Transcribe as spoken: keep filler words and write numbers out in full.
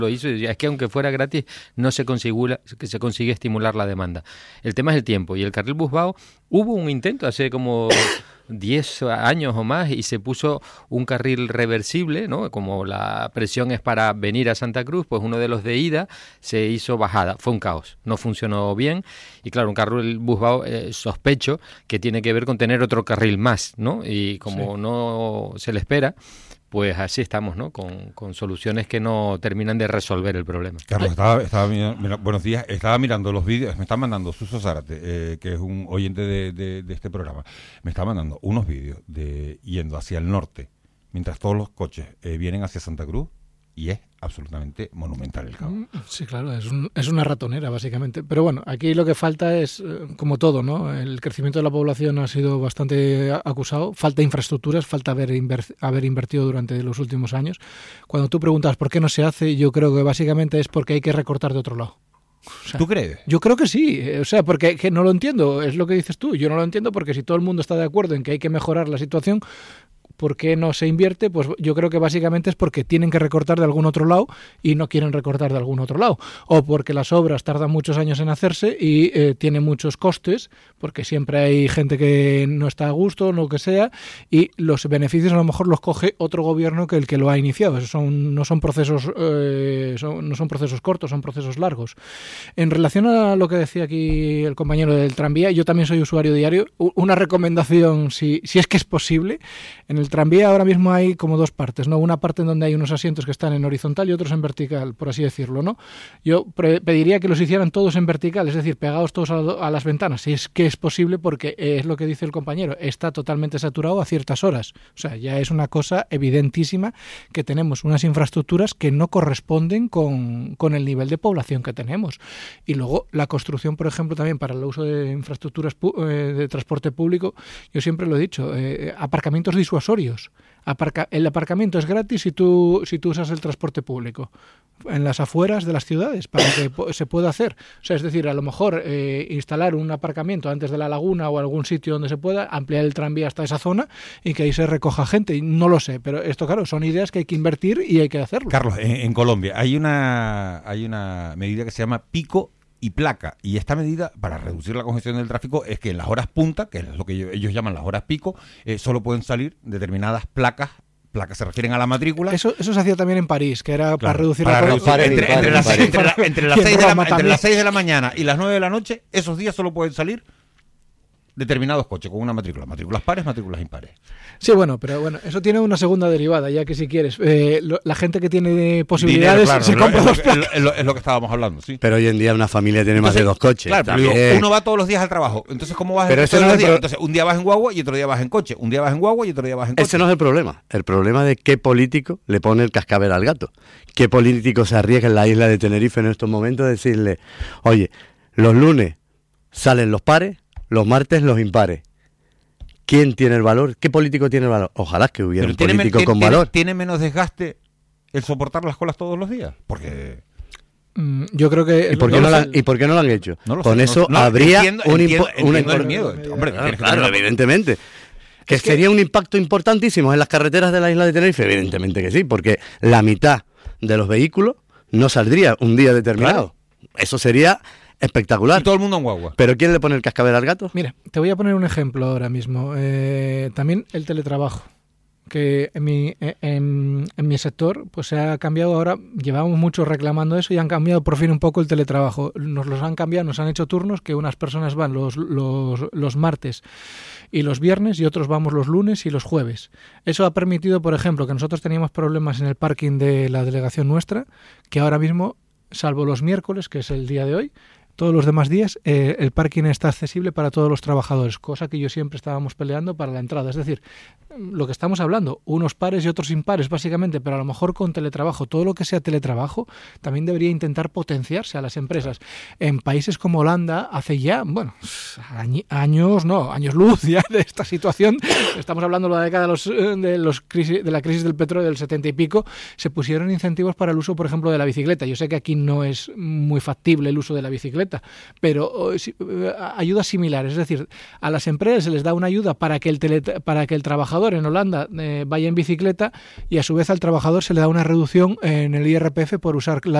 lo hizo y decía, es que aunque fuera gratis no se consigue, que se consigue estimular la demanda. El tema es el tiempo, y el carril Busbao hubo un intento hace como diez años o más y se puso un carril reversible, ¿no? Como la presión es para venir a Santa Cruz, pues uno de los de ida se hizo bajada, fue un caos, no funcionó bien y claro, un carril Busbao eh, sospecho que tiene que ver con tener otro carril más, ¿no? Y como sí. no se le espera, pues así estamos, ¿no? Con, con soluciones que no terminan de resolver el problema. Carlos, estaba, estaba mira, buenos días, estaba mirando los vídeos, me está mandando Suso Zárate, eh, que es un oyente de, de, de este programa, me está mandando unos vídeos de yendo hacia el norte, mientras todos los coches eh, vienen hacia Santa Cruz, y es absolutamente monumental el caos. Sí, claro, es, un, es una ratonera, básicamente. Pero bueno, aquí lo que falta es, como todo, ¿no? El crecimiento de la población ha sido bastante acusado. Falta infraestructuras, falta haber, inver- haber invertido durante los últimos años. Cuando tú preguntas por qué no se hace, yo creo que básicamente es porque hay que recortar de otro lado. O sea, ¿tú crees? Yo creo que sí, o sea, porque que no lo entiendo, es lo que dices tú. Yo no lo entiendo porque si todo el mundo está de acuerdo en que hay que mejorar la situación, ¿por qué no se invierte? Pues yo creo que básicamente es porque tienen que recortar de algún otro lado y no quieren recortar de algún otro lado. O porque las obras tardan muchos años en hacerse y eh, tiene muchos costes, porque siempre hay gente que no está a gusto, lo que sea, y los beneficios a lo mejor los coge otro gobierno que el que lo ha iniciado. Esos son, no son procesos eh, son, no son procesos cortos, son procesos largos. En relación a lo que decía aquí el compañero del tranvía, yo también soy usuario diario. Una recomendación, si, si es que es posible, en el tranvía ahora mismo hay como dos partes, ¿no? Una parte en donde hay unos asientos que están en horizontal y otros en vertical, por así decirlo, ¿no? Yo pre- pediría que los hicieran todos en vertical, es decir, pegados todos a, a las ventanas, si es que es posible, porque es lo que dice el compañero, está totalmente saturado a ciertas horas. O sea, ya es una cosa evidentísima que tenemos unas infraestructuras que no corresponden con, con el nivel de población que tenemos. Y luego la construcción, por ejemplo, también para el uso de infraestructuras pu- eh, de transporte público, yo siempre lo he dicho, eh, aparcamientos disuasorios. Aparca- el aparcamiento es gratis si tú, si tú usas el transporte público en las afueras de las ciudades para que po- se pueda hacer. O sea, es decir, a lo mejor eh, instalar un aparcamiento antes de la laguna o algún sitio donde se pueda, ampliar el tranvía hasta esa zona y que ahí se recoja gente. Y no lo sé, pero esto, claro, son ideas que hay que invertir y hay que hacerlo. Carlos, en, en Colombia hay una, hay una medida que se llama pico y placa, y esta medida para reducir la congestión del tráfico es que en las horas punta, que es lo que ellos, ellos llaman las horas pico, eh, solo pueden salir determinadas placas. Placas se refieren a la matrícula. Eso, eso se hacía también en París, que era claro, para reducir para la reducir, entre, entre, las, entre, la, entre, las seis de la, entre las seis de la mañana y las nueve de la noche, esos días solo pueden salir determinados coches con una matrícula, matrículas pares, matrículas impares. Sí, bueno, pero bueno, eso tiene una segunda derivada, ya que si quieres, eh, lo, la gente que tiene posibilidades dinero, claro, se compra dos placas. Es lo, es lo que estábamos hablando, sí. Pero hoy en día una familia tiene Entonces, más de dos coches. Claro, digo, uno va todos los días al trabajo. Entonces, ¿cómo vas pero todos no los días? Pro... Entonces, un día vas en guagua y otro día vas en coche. Un día vas en guagua y otro día vas en coche. Ese no es el problema. El problema de qué político le pone el cascabel al gato. ¿Qué político se arriesga en la isla de Tenerife en estos momentos a decirle, oye, los lunes salen los pares, los martes los impares? ¿Quién tiene el valor? ¿Qué político tiene el valor? Ojalá que hubiera un político tiene, con tiene, valor. ¿Tiene menos desgaste el soportar las colas todos los días? Porque... Mm, yo creo que... ¿Y por, qué no la, ¿Y por qué no lo han hecho? No Con sé, eso no, no, habría entiendo, un entiendo, impo- una entiendo impor- el miedo. Hombre, claro, que claro, tener... evidentemente. ¿Que es sería que... un impacto importantísimo en las carreteras de la isla de Tenerife? Evidentemente que sí, porque la mitad de los vehículos no saldría un día determinado. Claro. Eso sería... espectacular. Y todo el mundo en guagua. ¿Pero quién le pone el cascabel al gato? Mira, te voy a poner un ejemplo ahora mismo. Eh, también el teletrabajo, que en mi, en, en mi sector pues se ha cambiado ahora, llevamos mucho reclamando eso y han cambiado por fin un poco el teletrabajo. Nos los han cambiado, nos han hecho turnos que unas personas van los, los, los martes y los viernes y otros vamos los lunes y los jueves. Eso ha permitido, por ejemplo, que nosotros teníamos problemas en el parking de la delegación nuestra, que ahora mismo, salvo los miércoles, que es el día de hoy, todos los demás días eh, el parking está accesible para todos los trabajadores, cosa que yo siempre estábamos peleando para la entrada. Es decir, lo que estamos hablando, unos pares y otros impares básicamente, pero a lo mejor con teletrabajo, todo lo que sea teletrabajo también debería intentar potenciarse a las empresas. En países como Holanda, hace ya, bueno, años, no, años luz ya de esta situación, estamos hablando de la década de, los, de, los crisis, de la crisis del petróleo del setenta y pico, se pusieron incentivos para el uso, por ejemplo, de la bicicleta. Yo sé que aquí no es muy factible el uso de la bicicleta, bicicleta, pero si, ayudas similares. Es decir, a las empresas se les da una ayuda para que el, tele, para que el trabajador en Holanda eh, vaya en bicicleta y a su vez al trabajador se le da una reducción en el I R P F por usar la